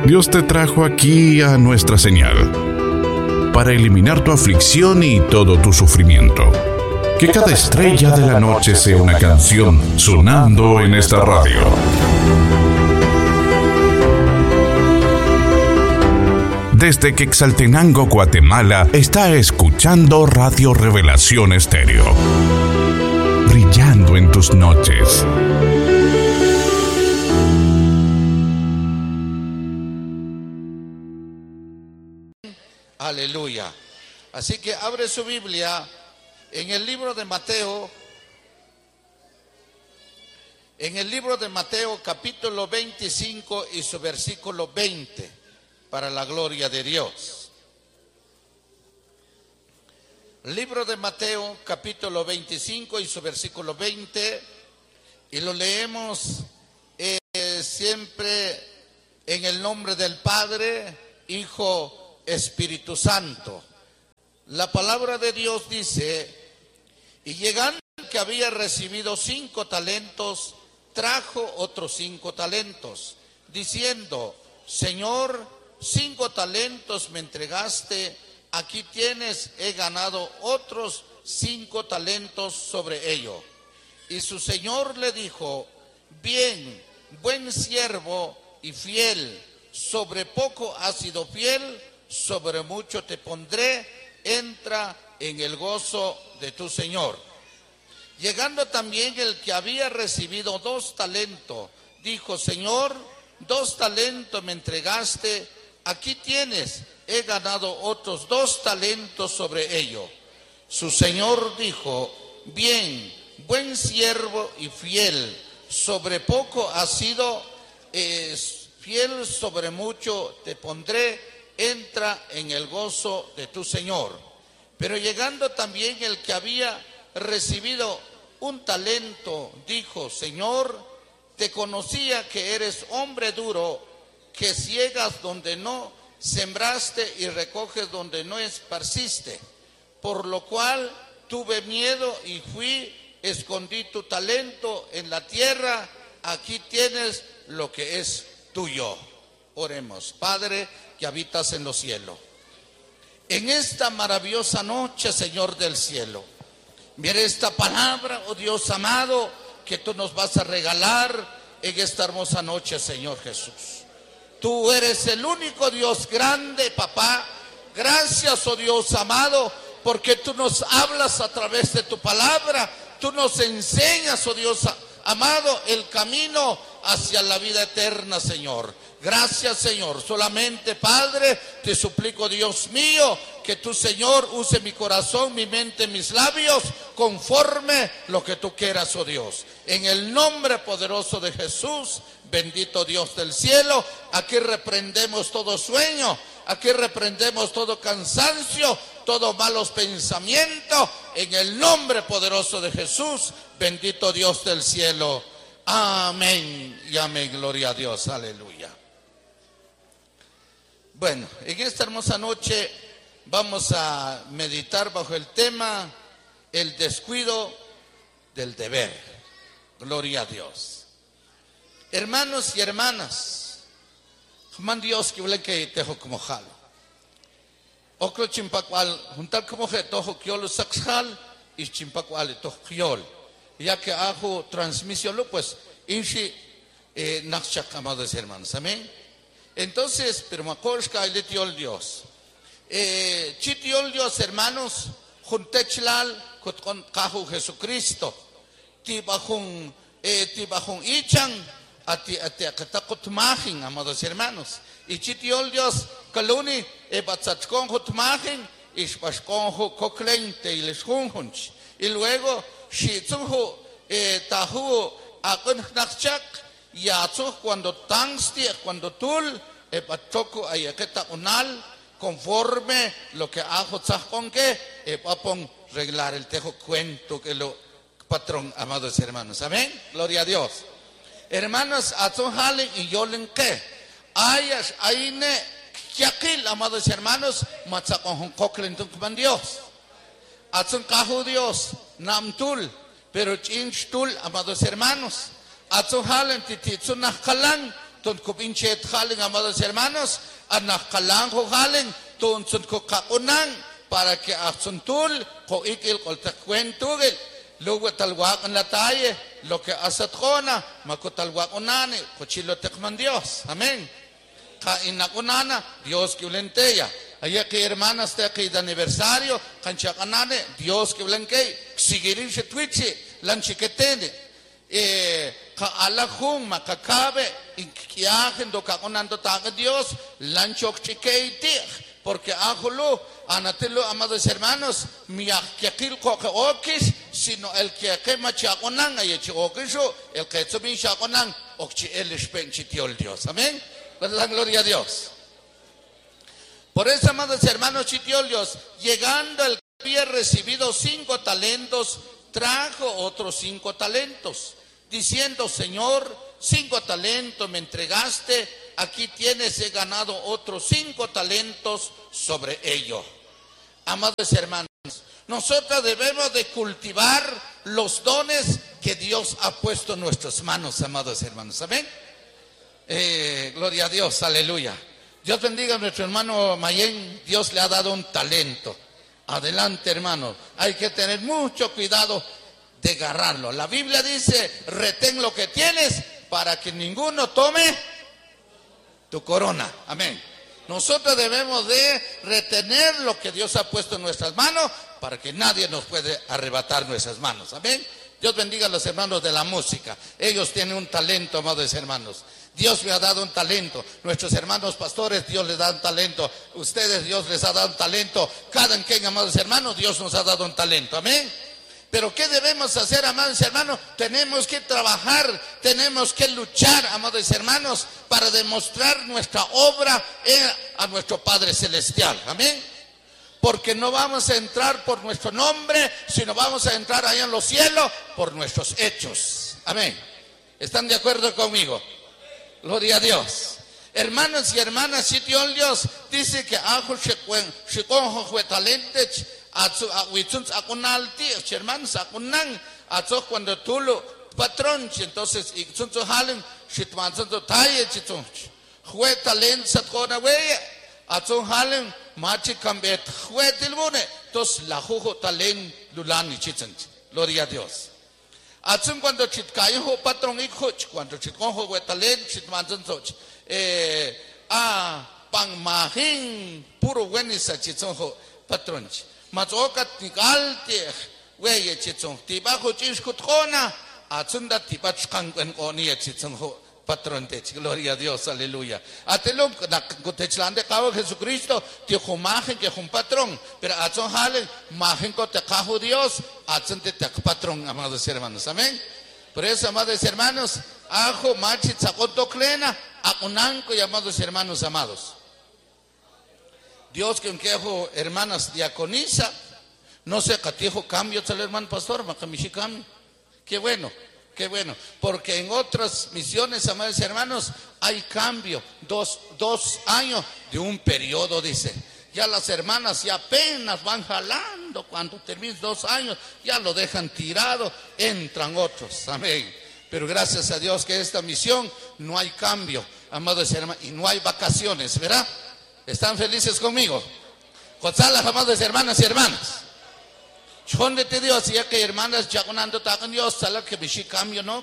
Dios te trajo aquí a nuestra señal para eliminar tu aflicción y todo tu sufrimiento. Que cada estrella de la noche sea una canción sonando en esta radio. Desde Quetzaltenango, Guatemala, está escuchando Radio Revelación Estéreo. Brillando en tus noches. Aleluya. Así que abre su Biblia en el libro de Mateo. En el libro de Mateo, capítulo 25 y su versículo 20, para la gloria de Dios. Libro de Mateo, capítulo 25 y su versículo 20, y lo leemos siempre en el nombre del Padre, Hijo, Espíritu Santo. La palabra de Dios dice: y llegando el que había recibido 5 talentos, trajo otros 5 talentos, diciendo: Señor, 5 talentos me entregaste, aquí tienes, he ganado otros 5 talentos sobre ello. Y su señor le dijo: bien, buen siervo y fiel, sobre poco has sido fiel, sobre mucho te pondré, entra en el gozo de tu señor. Llegando también el que había recibido 2 talentos, dijo: Señor, 2 talentos me entregaste, aquí tienes, he ganado otros 2 talentos sobre ello. Su señor dijo: bien, buen siervo y fiel, sobre poco has sido fiel, sobre mucho te pondré, entra en el gozo de tu señor. Pero llegando también el que había recibido 1 talento, dijo: Señor, te conocía que eres hombre duro, que ciegas donde no sembraste y recoges donde no esparciste, por lo cual tuve miedo y fui, escondí tu talento en la tierra, aquí tienes lo que es tuyo. Oremos. Padre, que habitas en los cielos, en esta maravillosa noche, Señor del cielo, mire esta palabra, oh Dios amado, que tú nos vas a regalar en esta hermosa noche, Señor Jesús. Tú eres el único Dios grande, papá. Gracias, oh Dios amado, porque tú nos hablas a través de tu palabra. Tú nos enseñas, oh Dios amado, el camino hacia la vida eterna, Señor. Gracias, Señor. Solamente, Padre, te suplico, Dios mío, que tú, Señor, use mi corazón, mi mente, mis labios, conforme lo que tú quieras, oh Dios. En el nombre poderoso de Jesús, bendito Dios del cielo, aquí reprendemos todo sueño, aquí reprendemos todo cansancio, todos malos pensamientos, en el nombre poderoso de Jesús, bendito Dios del cielo. Amén y amén. Gloria a Dios. Aleluya. Bueno, en esta hermosa noche vamos a meditar bajo el tema el descuido del deber. Gloria a Dios. Hermanos y hermanas, man Dios que huele que tejo como jalo. Oclo chimpacual, juntar como que tojo kiolo saxjal y chimpacual tojo kiol. Ya que hago transmisión, pues, inshi nachak, amados hermanos, amén. Entonces, pero macolshka el tiol Dios. Chitiol Dios, hermanos, juntechlal, con cajo Jesucristo. Tibajun ichan, ati akatakutmajin, amados hermanos. Y chitiol Dios, kaluni, batzachkon hutmajin, ishpashkon koklente y les junjunch. Y luego, Shitsuhu tahu akun nachak yatsu cuando tangsti cuando tul epatoku ayaketa unal conforme lo que hago con que papon reglar el tejo cuento que lo patrón, amados hermanos, amén, gloria a Dios. Hermanos, atun halen y yolen que ayas aine yakil, amados hermanos, matzakon koklen tukman Dios. Atun kahu Dios namtul, pero chinchtul, amados hermanos, atun halen tititsun nakalan, ton kupinchet jalen, amados hermanos, anakalanjo jalen, ton son kokakunan, para que asuntul, koikil, koltakwentugil, luego talwak en la talle, lo que asatjona, makotalwak unane, kochilo tekman Dios, amén. Kainakunana, Dios que ulenteya. Allá que hermanas de aquí de aniversario, canchacanane, Dios que ulenkei, sigirin se twitchi, lanchiquetene, ka alajun, makakabe, inkiajen do kakunando taga Dios, lanchok chiquei porque ajulu, anatelo, amados hermanos, miakil kokeokis, sino el que machakonan, ayechiokisho, el que subin chakonan, okchi el espenchitiol Dios, amén. La gloria a Dios. Por eso, amados hermanos chitiolios, llegando el que había recibido 5 talentos, trajo otros 5 talentos, diciendo: Señor, 5 talentos me entregaste, aquí tienes, he ganado otros 5 talentos sobre ello. Amados hermanos, nosotros debemos de cultivar los dones que Dios ha puesto en nuestras manos, amados hermanos. Amén. Gloria a Dios, aleluya. Dios bendiga a nuestro hermano Mayen. Dios le ha dado un talento. Adelante, hermano. Hay que tener mucho cuidado de agarrarlo. La Biblia dice: retén lo que tienes para que ninguno tome tu corona. Amén. Nosotros debemos de retener lo que Dios ha puesto en nuestras manos para que nadie nos puede arrebatar nuestras manos. Amén. Dios bendiga a los hermanos de la música. Ellos tienen un talento, amados hermanos. Dios me ha dado un talento. Nuestros hermanos pastores, Dios les da un talento. Ustedes, Dios les ha dado un talento. Cada quien, amados hermanos, Dios nos ha dado un talento. Amén. Pero ¿qué debemos hacer, amados hermanos? Tenemos que trabajar, tenemos que luchar, amados hermanos, para demostrar nuestra obra a nuestro Padre Celestial. Amén. Porque no vamos a entrar por nuestro nombre, sino vamos a entrar allá en los cielos por nuestros hechos. Amén. ¿Están de acuerdo conmigo? Gloria a Dios. Hermanos y hermanas, si Dios dice que hermanos, cuando tú lo patrón, entonces gloria a Dios. Atsun cuando chitkayo ho patrón ikhuch, cuando chitkonjo huetalen chitmanzon soch, pangmahin puro wenisa chitzonjo patronch. Mazoka tikalte weye chitzon, tibajo chishkutkona, atsun da tibach kangwen onie chitzonjo patrón tech. Gloria a Dios, aleluya. Atelum kutechlande kawo Jesucristo, tijo magen que un patrón, pero atsun halen magen ko te kajo Dios. Patrón, amados hermanos, amén. Por eso, amados hermanos, ajo, machi, tzakotoclena, akunanco y amados hermanos amados. Dios que unquejo hermanas diaconisa, no sé, catijo cambio, tal hermano pastor, macamishi cambio. Qué bueno, porque en otras misiones, amados hermanos, hay cambio, dos años de un periodo, dice. Ya las hermanas ya apenas van jalando, cuando terminen 2 años, ya lo dejan tirado, entran otros, amén. Pero gracias a Dios que esta misión no hay cambio, amados hermanos, y no hay vacaciones, ¿verdad? ¿Están felices conmigo? González, amados hermanas y hermanas. Chonde te Dios, ya que hermanas ya conando tacan Dios, sala que bishi cambio no,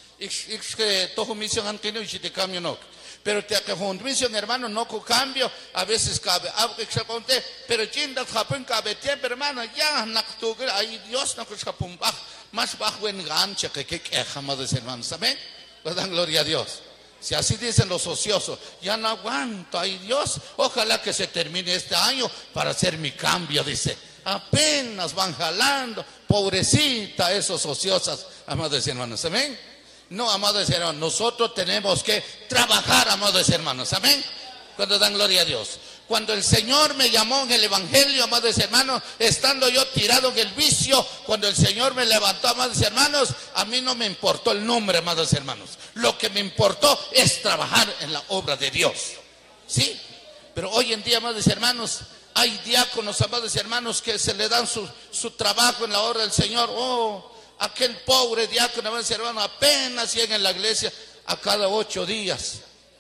que todo misión han tenido y te cambio no. Pero te que misión hermano no con cambio, a veces cabe algo que se conté, pero chinda japón cabe tiempo hermano, ya naktugue, ay Dios no que japón bajo, más bajo en gancha que amados hermanos, amén. Le dan gloria a Dios. Si así dicen los ociosos, ya no aguanto, ay Dios, ojalá que se termine este año para hacer mi cambio, dice. Apenas van jalando, pobrecita esos ociosos, amados hermanos, amén. No, amados hermanos, nosotros tenemos que trabajar, amados hermanos, amén. Cuando dan gloria a Dios. Cuando el Señor me llamó en el Evangelio, amados hermanos, estando yo tirado en el vicio, cuando el Señor me levantó, amados hermanos, a mí no me importó el nombre, amados hermanos. Lo que me importó es trabajar en la obra de Dios. ¿Sí? Pero hoy en día, amados hermanos, hay diáconos, amados hermanos, que se le dan su trabajo en la obra del Señor. Oh, aquel pobre diácono, amados hermanos, apenas llega en la iglesia a cada 8 días.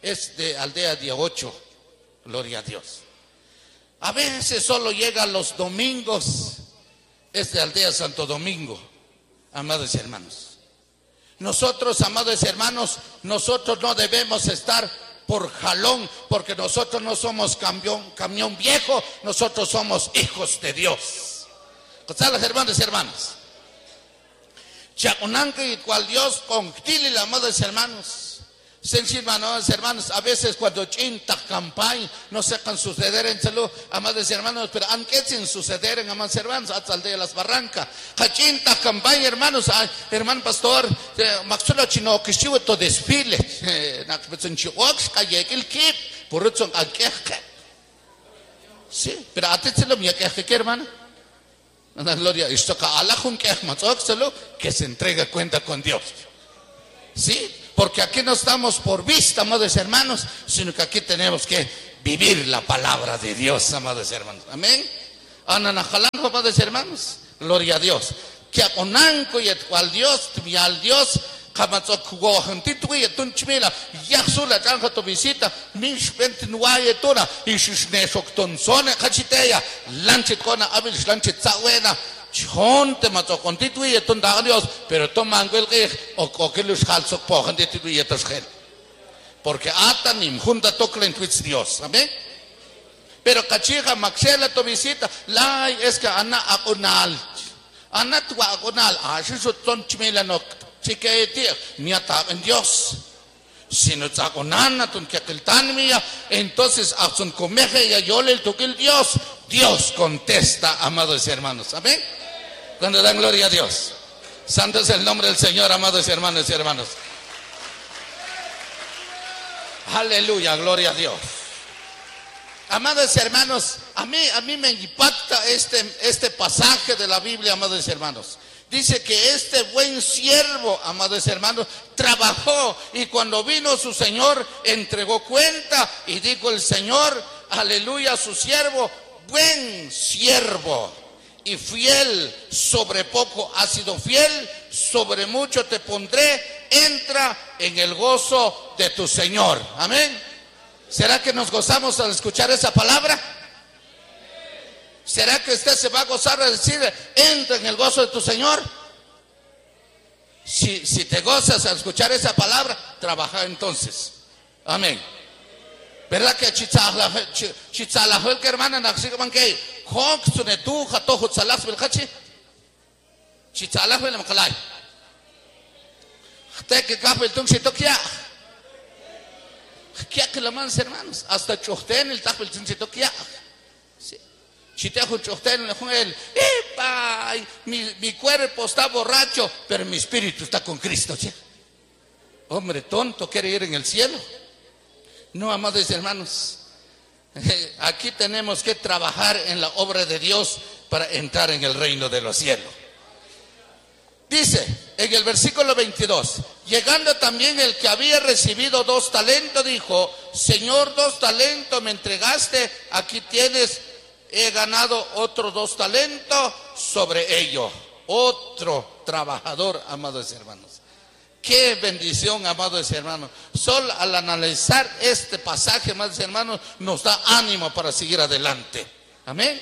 es de aldea 18, gloria a Dios. A veces solo llega los domingos, es de aldea Santo Domingo, amados hermanos. Nosotros, amados hermanos, nosotros no debemos estar por jalón, porque nosotros no somos camión viejo, nosotros somos hijos de Dios. ¿Los hermanos y hermanas? Chaconanca y cual Dios con tili, amados hermanos. Sencillamente, hermanos, a veces cuando chinta campaña no se can suceder en salud, amados hermanos, pero aunque sin suceder en amados hermanos, hasta el de las barrancas, chinta campaña, hermanos, hermano pastor, maxulo chino que chivo to desfile, nakbetson chiox calle el kip, por eso aqueje. Sí, pero a ti se lo mía que hermano. La gloria, esto que Allah con que se entrega cuenta con Dios. Sí. Porque aquí no estamos por vista, amados hermanos, sino que aquí tenemos que vivir la palabra de Dios, amados hermanos. Amén. Ananajalanjo, amados hermanos. Gloria a Dios. Que aconanco y al Dios, mi al Dios, kamatzokgo, hantitui y tunchmila, yaxula, chanja tu visita, mish ventinuaye tuna, y shishnesok tonsone, kachiteya, lanchit kona, abil, lanchit zawena. Chonte mato constituye tunda Dios, pero toman el o que los halso po constituye tosgel. Porque atanim junta toclen twits Dios, amén. Pero cachiga maxela to visita, la es que ana agonal. Ana tu agonal, así su ton chimela no chiquete, ni ata en Dios. Si no agonana ton que aquel tan mía, entonces a son comeje y ayole el toque el Dios. Dios contesta, amados hermanos, amén. Cuando dan gloria a Dios. Santo es el nombre del Señor, amados hermanos y hermanos. Aleluya, gloria a Dios. Amados hermanos, a mí me impacta este pasaje de la Biblia, amados hermanos. Dice que este buen siervo, amados hermanos, trabajó y cuando vino su Señor entregó cuenta y dijo el Señor, aleluya, a su siervo, buen siervo y fiel, sobre poco has sido fiel, sobre mucho te pondré, entra en el gozo de tu Señor. Amén. ¿Será que nos gozamos al escuchar esa palabra? ¿Será que usted se va a gozar al decir, entra en el gozo de tu Señor? Si te gozas al escuchar esa palabra, trabaja entonces. Amén. ¿Verdad que chitzalajol que hermana naxigaman que hok sunetu jato hutzalas belkachi chitzalajol makalai te que capo el tung sitokia que la mans hermanos hasta chochten el tapo el tung sitokia chitejo chochten el epa mi cuerpo está borracho pero mi espíritu está con Cristo. Hombre tonto quiere ir en el cielo. No, amados hermanos, aquí tenemos que trabajar en la obra de Dios para entrar en el reino de los cielos. Dice en el versículo 22, llegando también el que había recibido 2 talentos, dijo, Señor, 2 talentos me entregaste, aquí tienes, he ganado otros 2 talentos sobre ello. Otro trabajador, amados hermanos. Qué bendición, amados hermanos. Solo al analizar este pasaje, amados hermanos, nos da ánimo para seguir adelante. Amén.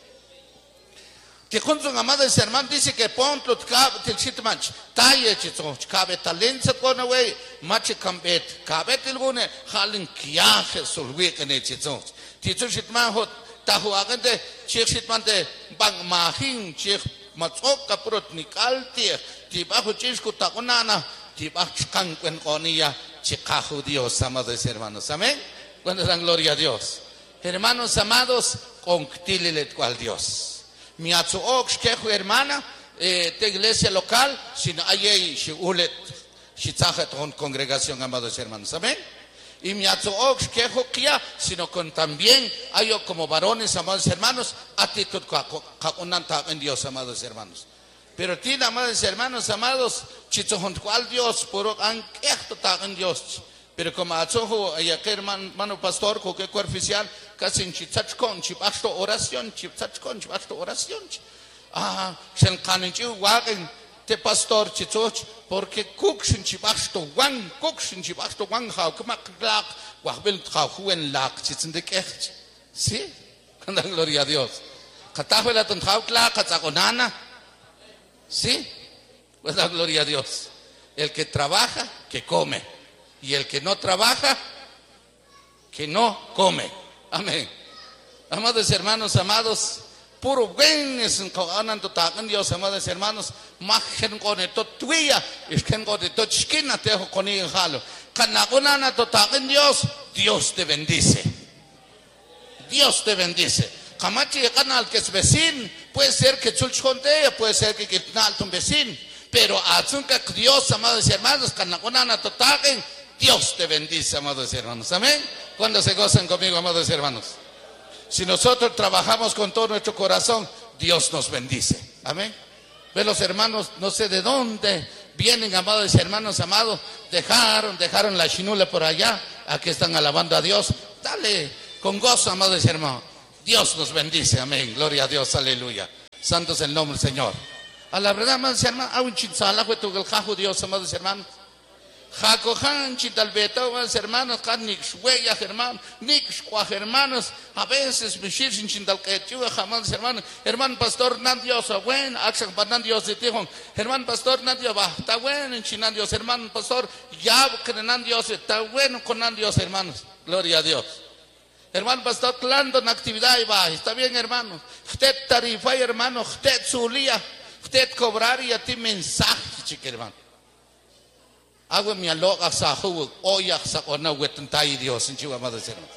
Que con sus amados hermanos dice que ponto tilchitmanch talle chito cabe talento con away mache cambet cabe tilgune halin kiaje sulwi kene chito chito chitman hot tahu agente chitmante bang mahin chik matsok kaprot nikalti tibahu chisku takunana tibachkan kuen konia chikahu Dios, amados hermanos. Amén. Cuando dan gloria a Dios. Hermanos amados, conctílilet cual Dios. Mi atsuok quejo hermana de iglesia local, sino hay shiulet shitzajet con congregación, amados hermanos. Amén. Y mi atsuok quejo kia, sino con también hay como varones, amados hermanos, actitud kakunanta en Dios, amados hermanos. Pero tiene, amados hermanos, amados, chichojon cual Dios, por anquejo en Dios. Pero como atsojo, que hermano pastor, que oficial, casi en chichachkon, chipasto oración, chichachkon, chipasto oración. Se encanenchiu wagen te pastor chichoch, porque kukshin chipasto wang, hao, Guajbel Jauwen Lak Chitzendekech. Sí, cuando gloria a Dios. Catáfela Tonjautla, Catzagonana. Sí, pues la gloria a Dios. El que trabaja, que come. Y el que no trabaja, que no come. Amén. Amados hermanos, amados, puro buen es un Dios, amados hermanos. Machen con esto tuya, es que con esto chiquina te dejo con el jalo. Canagonana totagen Dios, Dios te bendice. Dios te bendice. Camachi de canal que es vecino, puede ser que chulchonte, puede ser que quitnal tu vecino, pero azunca Dios, amados hermanos, canagonana totagen, Dios te bendice, amados hermanos. Amén. Cuando se gozan conmigo, amados hermanos. Si nosotros trabajamos con todo nuestro corazón, Dios nos bendice. Amén. Ve los hermanos, no sé de dónde vienen, amados hermanos, amados. Dejaron la chinula por allá. Aquí están alabando a Dios. Dale con gozo, amados hermanos. Dios nos bendice. Amén. Gloria a Dios. Aleluya. Santo es el nombre del Señor. A la verdad, amados hermanos, a un chinzala fue tu el Dios, amados hermanos. Jacojan, Chitalbeta, hermanos, Nixhuella, hermanos, Nixhua, hermanos, a veces Bishir sin Chintalquetua, jamás, hermanos, hermano pastor Nandios, buen, Axan Panandios de Tijón, hermano pastor Nandios, está bueno en Chinandios, hermano pastor, ya que Nandios, está bueno con Nandios, hermanos, gloria a Dios. Hermano pastor, clando en actividad y va, está bien, hermanos, usted tarifa, hermano, usted zulía, usted cobrar y a ti mensaje, chique, hermano. Agua mi aloga sahu oya sakona wetuntai Dios en Chihuahua de hermanos.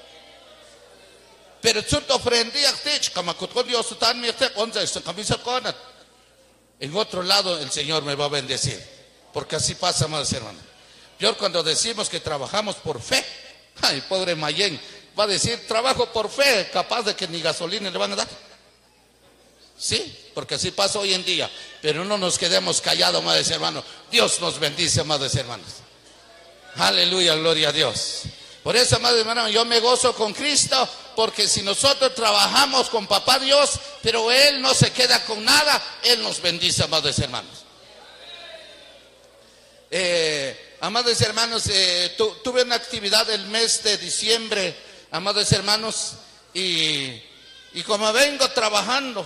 Pero tú te ofrendí a ti, como con Dios tan mi te onza esta camisa conat. En otro lado el Señor me va a bendecir, porque así pasa, amados hermanos. Peor cuando decimos que trabajamos por fe. Ay, pobre Mayen, va a decir trabajo por fe, capaz de que ni gasolina le van a dar. Sí, porque así pasa hoy en día. Pero no nos quedemos callados, amados hermanos. Dios nos bendice, amados hermanos. Aleluya, gloria a Dios. Por eso, amados hermanos, yo me gozo con Cristo, porque si nosotros trabajamos con Papá Dios, pero Él no se queda con nada, Él nos bendice, amados hermanos. Amados hermanos, tuve una actividad el mes de diciembre, amados hermanos, y como vengo trabajando,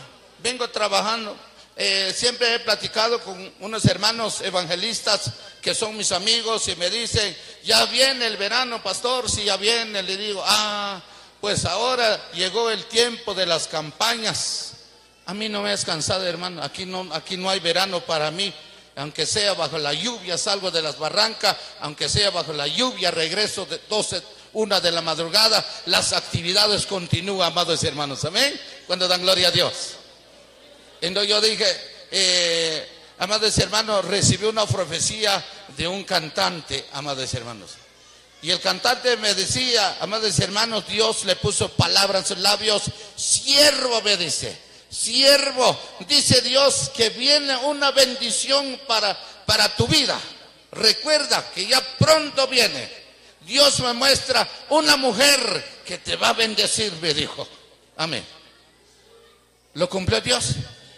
siempre he platicado con unos hermanos evangelistas que son mis amigos y me dicen, ya viene el verano, pastor. Si ya viene, le digo, pues ahora llegó el tiempo de las campañas. A mí no me es cansado, hermano, aquí no hay verano para mí. Aunque sea bajo la lluvia salgo de las barrancas, aunque sea bajo la lluvia regreso de 1 de la madrugada, las actividades continúan, amados hermanos, amén, cuando dan gloria a Dios. Entonces yo dije, amados hermanos, recibí una profecía de un cantante, amados hermanos. Y el cantante me decía, amados hermanos, Dios le puso palabras en labios, siervo, me dice, siervo, dice Dios que viene una bendición para tu vida. Recuerda que ya pronto viene. Dios me muestra una mujer que te va a bendecir, me dijo. Amén. ¿Lo cumplió Dios?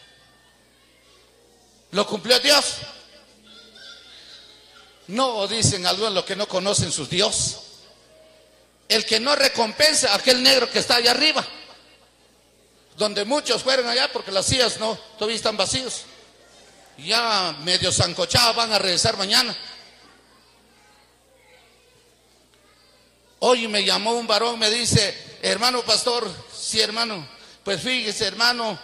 ¿Lo cumplió Dios? No, dicen algunos los que no conocen su Dios. El que no recompensa a aquel negro que está allá arriba, donde muchos fueron allá porque las sillas no, todavía están vacíos. Ya medio zancochados, van a regresar mañana. Hoy me llamó un varón, me dice, hermano pastor, sí hermano, pues fíjese hermano,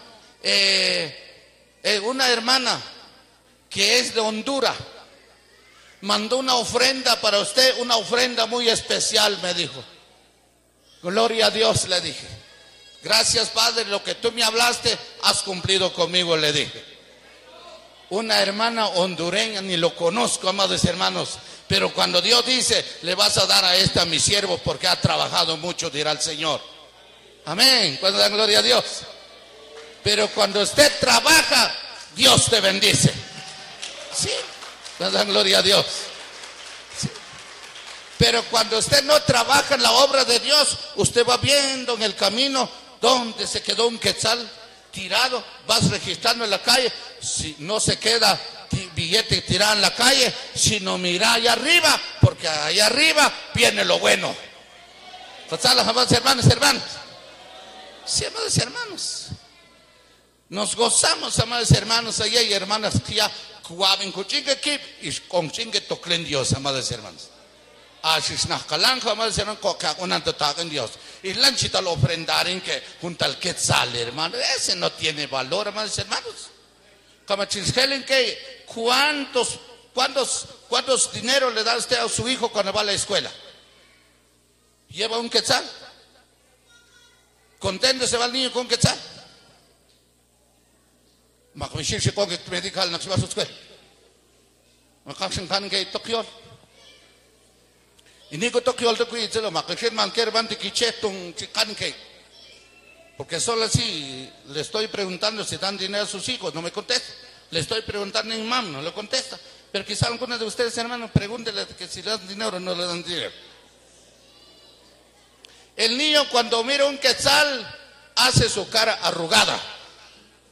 una hermana que es de Honduras mandó una ofrenda para usted, una ofrenda muy especial, me dijo. Gloria a Dios, le dije. Gracias, Padre, lo que tú me hablaste, has cumplido conmigo, le dije. Una hermana hondureña, ni lo conozco, amados hermanos, pero cuando Dios dice, le vas a dar a mi siervo porque ha trabajado mucho, dirá el Señor. Amén, cuando dan gloria a Dios. Pero cuando usted trabaja, Dios te bendice. Sí, cuando dan gloria a Dios. Sí. Pero cuando usted no trabaja en la obra de Dios, usted va viendo en el camino donde se quedó un quetzal tirado, vas registrando en la calle, si no se queda billete tirado en la calle, sino mira allá arriba, porque allá arriba viene lo bueno. Amados hermanos, sí, amados hermanos, nos gozamos, amados hermanos, allá y hermanas que ya cuaben cuchingue kip y con chingue toclen Dios, amados hermanos. Así es nacalanjo, amados hermanos, coca unando tagan Dios. Y lanchita lo ofrendaren que junto al quetzal, hermano, ese no tiene valor, amados hermanos. Como chisgelen que cuántos dinero le da usted a su hijo cuando va a la escuela. Lleva un quetzal. Contento se va el niño con un quetzal. Makmishir con que medical no se va a su escuela. Makashin kan que tokiol. Y ni que tokiol te cuide lo makashir man quiere van de quichetung chican que. Porque solo así le estoy preguntando si dan dinero a sus hijos, no me contesta. Le estoy preguntando en mam, no le contesta. Pero quizá algunos de ustedes, hermanos, pregúntenle que si le dan dinero o no le dan dinero. El niño cuando mira un quetzal hace su cara arrugada.